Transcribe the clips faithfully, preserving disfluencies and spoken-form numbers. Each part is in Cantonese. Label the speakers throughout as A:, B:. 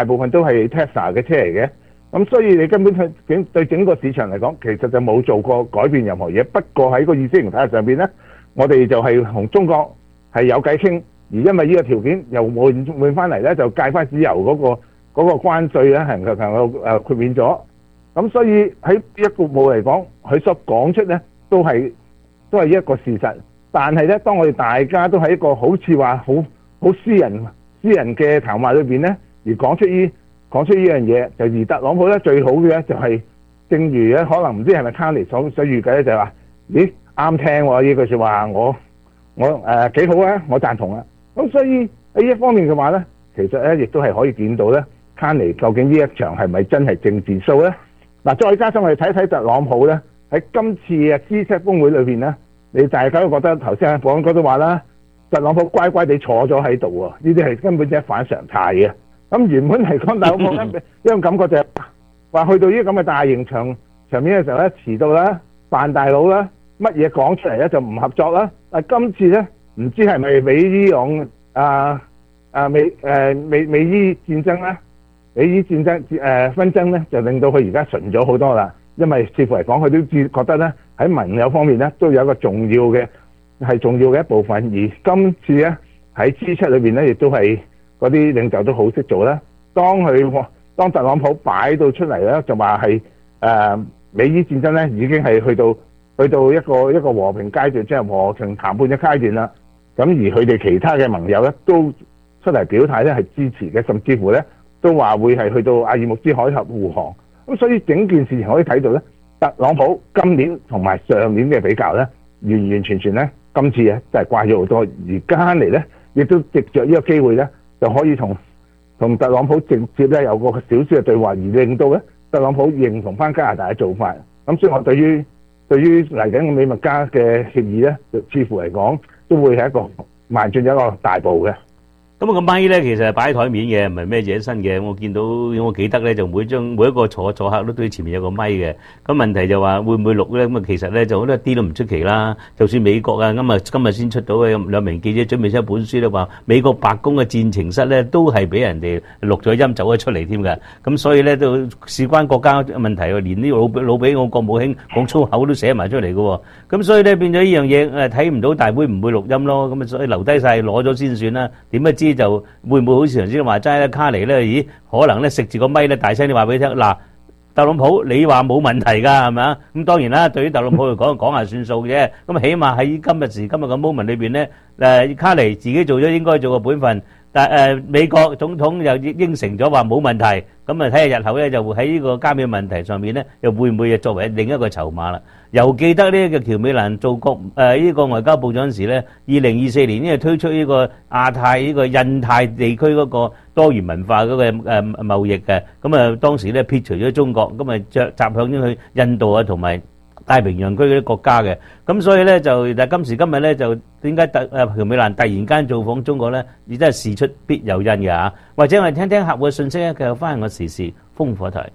A: 大部分都係 Tesla 嘅車嚟嘅。咁所以你根本對整對整個市場嚟講，其實就冇做過改變任何嘢。不過喺個意識形態上邊咧，我哋就係同中國係有偈傾，而因為呢個條件又換換翻嚟咧，就戒翻石油嗰個嗰個關稅咧，係能夠誒豁免咗。咁所以喺一個步嚟講，佢所講出咧都係都係一個事實。但係咧，當我哋大家都喺一個好似話好好私人私人嘅談話裏邊咧，而講出呢講出呢樣嘢，就而特朗普咧最好嘅咧就係、是，正如咧可能唔知係咪卡尼所所預計咧，就係、是、話，咦啱聽喎呢句説話，我我誒幾、呃、好啊，我贊同啊。咁所以喺呢一方面嘅話咧，其實咧亦都係可以見到咧，卡尼究竟呢一場係咪真係政治 show 咧？嗱，再加上我哋睇睇特朗普咧，喺今次嘅 G 七峰會裏邊咧，你大家都覺得頭先喺保安哥都話啦，特朗普乖乖地坐咗喺度喎，呢啲係根本就係反常態嘅。咁原本嚟講，特朗普咧一種感覺就係話去到呢啲咁嘅大型場場面嘅時候咧，遲到啦、扮大佬啦、乜嘢講出嚟咧就唔合作啦。但係今次咧，唔知係咪美伊朗啊啊美誒美美伊戰爭啦？美伊戰爭誒、呃、紛爭咧，就令到佢而家順咗好多啦。因為似乎嚟講，佢都知覺得咧喺盟友方面咧都有一個重要嘅係重要嘅一部分。而今次咧喺 G 七裏邊咧，亦都係嗰啲領袖都好識做啦。當佢當特朗普擺到出嚟咧，就話係誒美伊戰爭咧已經係去到去到一個一個和平階段，即係和平談判嘅階段啦。咁而佢哋其他嘅盟友咧都出嚟表態咧係支持嘅，甚至乎咧都話會係去到阿爾木茲海峽護航。咁所以整件事情可以睇到咧，特朗普今年同埋上年嘅比較咧，完完全全咧今次咧真係乖咗好多。而家嚟咧亦都藉着呢個機會咧，就可以同同特朗普直接咧有個少少嘅對話，而令到咧特朗普認同翻加拿大嘅做法。咁所以我對於對於嚟緊嘅美墨加嘅協議咧，似乎嚟講都會係一個邁進一個大步嘅。
B: 咁啊個咪咧，其實係擺喺台面嘅，唔係咩嘢身嘅。我見到我記得咧，就每張每一個坐坐客都對前面有個咪嘅。咁問題就話會唔會錄咧？咁啊其實咧就好多一啲都唔出奇啦。就算美國啊，咁啊今日先出到嘅兩名記者準備出一本書咧，話美國白宮嘅戰情室咧都係俾人哋錄咗音走咗出嚟添㗎。咁所以咧都事關國家問題喎，連呢個老老俾我國務卿講粗口都寫埋出嚟㗎喎。咁所以咧變咗呢樣嘢誒睇唔到大會唔會錄音咯。咁啊所以留低曬攞咗先算啦。點不知就會唔會好似頭先話齋咧？卡尼咧，咦？可能咧食住個咪咧，大聲啲話俾你聽。嗱，特朗普你話冇問題㗎，係咪啊？咁當然啦，對於特朗普嚟講，講下算數嘅。咁起碼喺今日時今日嘅 moment 裏邊咧，誒卡尼自己做咗應該做嘅本分，但誒美國總統又應承咗話冇問題。咁啊睇下日後咧就會喺呢個加冕問題上面咧，又會唔會作為另一個籌碼啦？又記得呢個喬美蘭做國誒呢個外交部長時咧，二零二四年呢推出呢個亞太呢個印太地區嗰個多元文化嗰個誒貿易嘅，咁啊當時咧撇除咗中國，咁啊着集向咗去印度啊同埋太平洋區嗰啲國家嘅，咁所以咧就但係今時今日咧就點解特誒喬美蘭突然間造訪中國咧？亦都係事出必有因嘅嚇，或者我哋聽聽客戶嘅信息咧，繼續翻我時事風火台。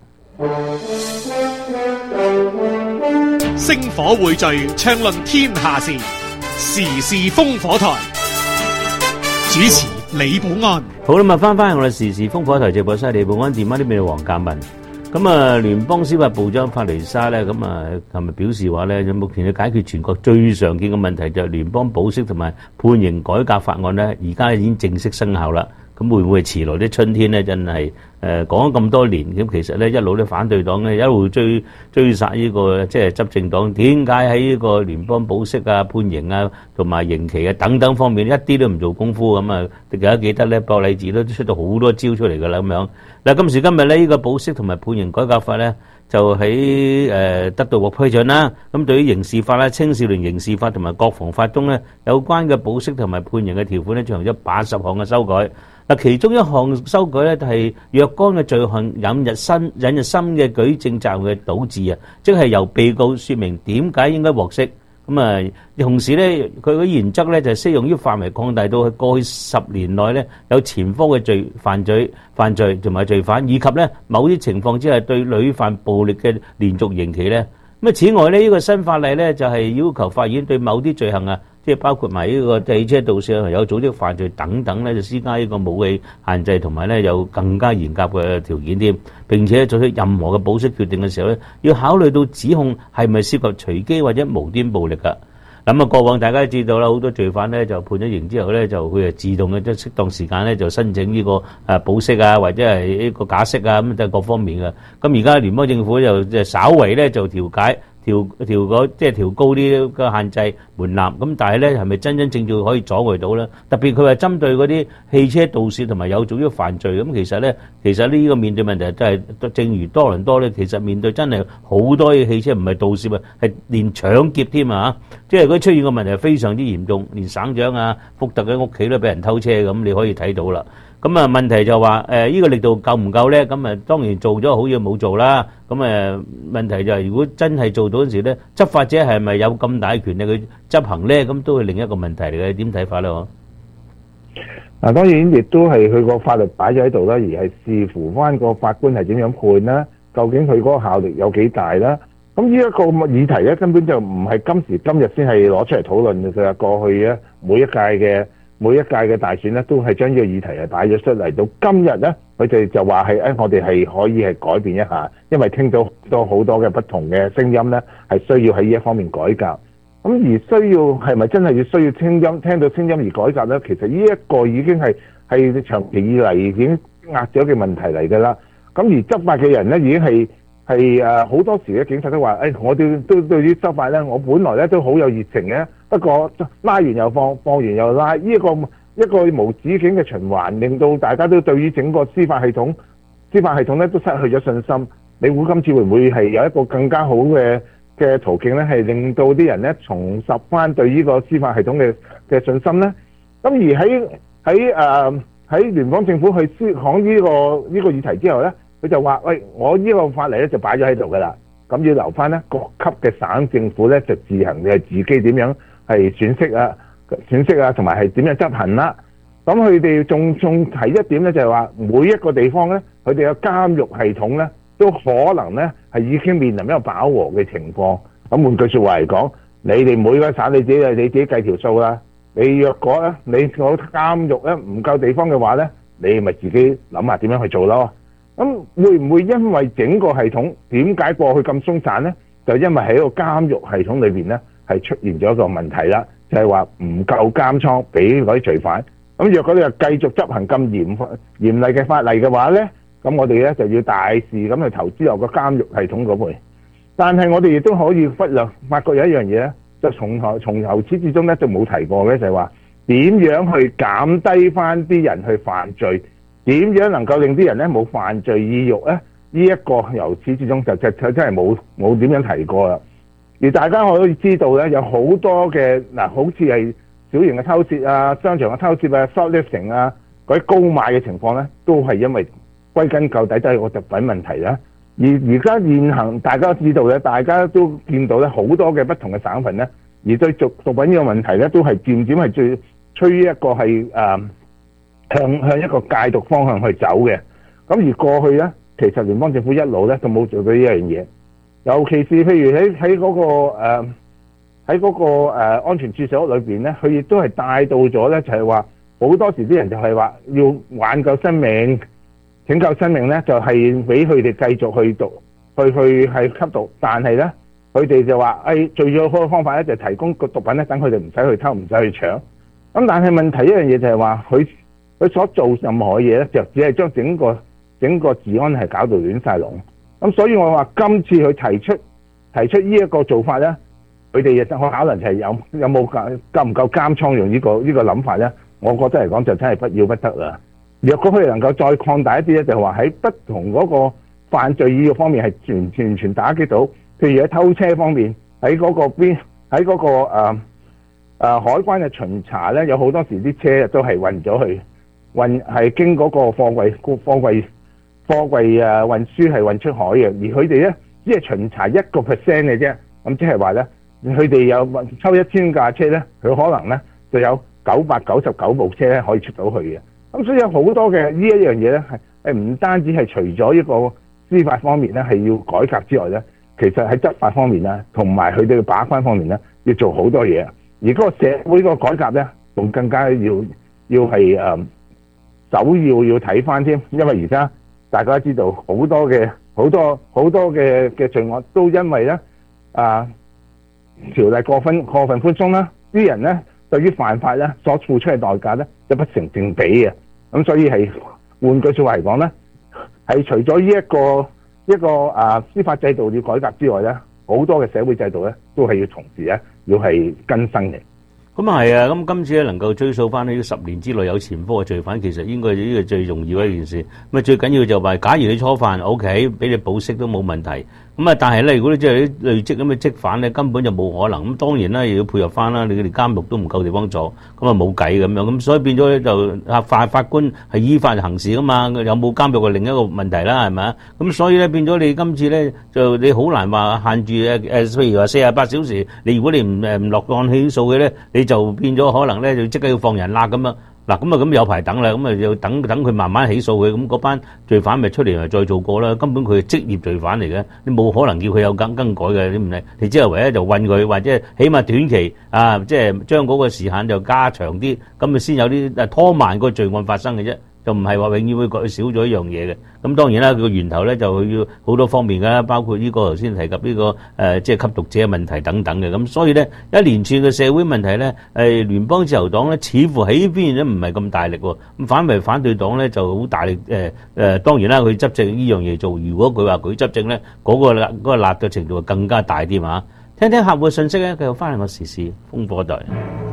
C: 星火匯聚，暢論天下事，時事風火台。主持李寶安。
B: 好啦，咁啊翻翻我哋時事風火台直播室，李寶安電話呢邊係黃鑑文。咁啊，聯邦司法部長法雷沙咧，咁啊琴日表示話咧，目前嘅解決全國最常見嘅問題就係聯邦保釋同埋判刑改革法案咧，而家已經正式生效啦。咁會唔會遲來啲春天咧？真係誒講咗咁多年，咁其實咧一路咧反對黨咧一路追追殺呢個即係執政黨，點解喺呢個聯邦保釋啊、判刑啊同埋刑期啊等等方面一啲都唔做功夫咁啊？大家記得咧，博禮治都出到好多招出嚟㗎啦咁樣。嗱，今時今日咧，呢個保釋同埋判刑改革法咧，就喺誒得到獲批准啦。咁對於刑事法啦、青少年刑事法同埋國防法中咧有關嘅保釋同埋判刑嘅條款咧，進行咗八十項嘅修改。嗱，其中一項修改咧，就係若干嘅罪行引入新引入新嘅舉證責任嘅導致啊，即係由被告説明點解應該獲釋。咁啊，同時咧，佢嘅原則咧就係適用於範圍擴大到去過去十年內咧有前科嘅罪犯罪犯罪同埋罪犯，以及咧某啲情況之下對屢犯暴力嘅連續刑期咧。咁啊，此外咧，呢個新法例咧就係要求法院對某啲罪行啊， 即係包括埋呢個汽車盜竊有組織犯罪等等咧，就施加呢個武器限制，同埋咧有更加嚴格嘅條件添。並且作出任何嘅保釋決定嘅時候咧，要考慮到指控係咪涉及隨機或者無端暴力㗎。咁啊，過往大家都知道啦，好多罪犯咧就判咗刑之後咧，就佢係自動嘅即係適當時間咧就申請呢個誒保釋啊，或者係呢個假釋啊，咁都係各方面嘅。咁而家聯邦政府就即係稍為咧就調解。調調個即係調高啲個限制門檻，咁但係咧係咪真真正正可以阻礙到咧？特別佢話針對嗰啲汽車盜竊同埋有組織犯罪，咁其實咧，其實呢個面對問題都係，正如多倫多咧，其實面對真係好多嘅汽車唔係盜竊啊，係連搶劫添啊！即係如果出現個問題非常之嚴重，連省長啊福特嘅屋企都俾人偷車咁，你可以睇到啦。咁啊問題就話誒呢個力度夠唔夠咧？咁啊當然做咗好嘢冇做啦。咁誒問題就係如果真係做到嗰時咧，執法者係咪有咁大嘅權力去執行咧？咁都係另一個問題嚟嘅。點睇法咧？我
A: 嗱當然亦都係佢個法律擺咗喺度啦，而係視乎翻個法官係點樣判啦，究竟佢嗰個效力有幾大啦？咁呢一個議題咧根本就唔係今時今日先係攞出嚟討論嘅，佢話過去咧每一屆嘅。每一屆嘅大選咧，都係將呢個議題係擺咗出嚟。到今日咧，佢哋就話係誒，我哋係可以係改變一下，因為聽到好多好多嘅不同嘅聲音咧，係需要喺呢一方面改革。咁而需要係咪真係要需要聲音聽到聲音而改革咧？其實呢一個已經係係長期以嚟已經壓咗嘅問題嚟㗎啦。咁而執法嘅人咧，已經係係誒好多時咧，警察都話誒、哎，我哋都對於執法咧，我本來咧都好有熱情嘅。不過拉完又放，放完又拉，呢一個一個無止境嘅循環，令到大家都對於整個司法系統、司法系統咧都失去咗信心。你估今次會唔會係有一個更加好嘅嘅途徑咧，係令到啲人咧重拾翻對呢個司法系統嘅嘅信心咧？咁而喺喺誒喺聯邦政府去講呢個呢個議題之後咧，佢就話：喂，我呢個法例咧就擺咗喺度㗎啦，咁要留翻咧各級嘅省政府咧就自行嘅自己點樣。係選釋啊、選釋啊，同埋係點樣執行啦、啊？咁佢哋仲仲提一點咧，就係話每一個地方咧，佢哋嘅監獄系統咧，都可能咧係已經面臨一個飽和嘅情況。咁換句説話嚟講，你哋每個省你自己你自己計條數啦。你若果咧你個監獄咧唔夠地方嘅話咧，你咪自己諗下點樣去做咯。咁會唔會因為整個系統點解過去咁鬆散咧？就因為喺個監獄系統裏邊咧。係出現咗一個問題啦，就係話唔夠監倉俾嗰啲罪犯。咁若果你又繼續執行咁嚴嚴厲嘅法例嘅話咧，咁我哋咧就要大肆咁去投資落個監獄系統嗰邊。但係我哋亦都可以忽略，發覺有一樣嘢咧，就從頭從由始至終咧就冇提過嘅，就係話點樣去減低翻啲人去犯罪，點樣能夠令啲人咧冇犯罪意欲咧？呢一個由始至終就就真係冇冇點樣提過啦。而大家可以知道咧，有好多嘅嗱，好似係小型嘅偷竊啊、商場嘅偷竊啊、shoplifting 啊嗰啲高買嘅情況咧，都係因為歸根究底都係個毒品問題啦。而而家現行大家都知道咧，大家都見到咧好多嘅不同嘅省份咧，而對毒毒品呢個問題咧，都係漸漸係最趨於一個係誒、呃、向向一個戒毒方向去走嘅。咁而過去咧，其實聯邦政府一路咧都冇做到呢樣嘢。尤其是譬如喺喺嗰個誒喺嗰個誒安全注射屋裏邊咧，佢亦都係帶到咗咧，就係話好多時啲人就係話要挽救生命、拯救生命咧，就係俾佢哋繼續去毒去去係吸毒，但係咧佢哋就話誒最好嘅方法咧就係提供個毒品咧，等佢哋唔使去偷、唔使去搶。咁但係問題一樣嘢就係話佢佢所做任何嘢咧，就只係將整個整個治安係搞到亂晒龍。咁所以我話今次佢提出提出呢一個做法咧，佢哋亦可考慮就係有有冇夠唔夠監倉用呢個呢個諗法咧？我覺得嚟講就真係不要不得啦。若果佢哋能夠再擴大一啲咧，就係話喺不同嗰個犯罪意欲方面係完全完全打擊到，譬如喺偷車方面，喺嗰個邊喺嗰個誒、呃呃、海關嘅巡查咧，有好多時啲車都係運咗去運係經嗰個貨櫃貨櫃。貨櫃誒運輸係運出海嘅，而佢哋咧只係巡查一個 percent 嘅啫，咁即係話咧，佢哋有抽一千架車咧，佢可能咧就有九百九十九部車咧可以出到去嘅。咁所以有好多嘅呢一樣嘢咧，係誒唔單止係除咗一個司法方面咧係要改革之外咧，其實喺執法方面咧，同埋佢哋嘅把關方面咧，要做好多嘢。 而嗰個社會個改革咧，仲更加要要係誒、嗯、首要要睇翻添，因為而家大家知道好多嘅好多好多嘅嘅罪案都因為咧啊條例過分過分寬鬆啦，啲人咧對於犯法咧所付出嘅代價咧就不成正比嘅，咁所以係換句説話嚟講咧，係除咗呢一個一個啊司法制度要改革之外咧，好多嘅社會制度咧都係要同時咧要係更新嘅。
B: 咁啊係啊，咁今次咧能夠追溯翻呢十年之內有前科嘅罪犯，其實應該呢個最重要嘅一件事。咁啊最緊要就係，假如你初犯 O K， 俾你保釋都冇問題。咁啊，但係咧，如果你即係累積咁嘅積犯咧，根本就冇可能。咁當然啦，又要配合翻啦，你哋監獄都唔夠地方坐，咁啊冇計咁樣。咁所以變咗咧就啊法法官係依法行事噶嘛，有冇監獄係另一個問題啦，係咪啊？咁所以咧變咗你今次咧就你好難話限住誒誒，譬如話四十八小時，你如果你唔誒唔落案起訴嘅咧，你就變咗可能咧就即刻要放人啦咁樣。嗱咁啊咁有排等啦，咁啊要等等佢慢慢起訴佢，咁嗰班罪犯咪出嚟咪再做過啦。根本佢係職業罪犯嚟嘅，你冇可能叫佢有更更改嘅，你唔係，你只係唯一就韞佢，或者起碼短期啊，即係將嗰個時限就加長啲，咁咪先有啲誒拖慢個罪案發生嘅啫。就唔係話永遠會改少咗一樣嘢嘅，咁當然啦，個源頭咧就要好多方面㗎，包括呢個頭先提及呢、這個誒、呃，即係吸毒者嘅問題等等嘅，咁所以咧一連串嘅社會問題咧，誒、呃、聯邦自由黨咧似乎喺呢邊咧唔係咁大力喎，咁反為反對黨咧就好大力誒誒、呃呃，當然啦，佢執政呢樣嘢做，如果佢話佢執政咧，嗰、那個辣嗰、那個辣嘅程度更加大啲嘛，聽聽客戶嘅信息咧，繼續翻嚟個時事風火台。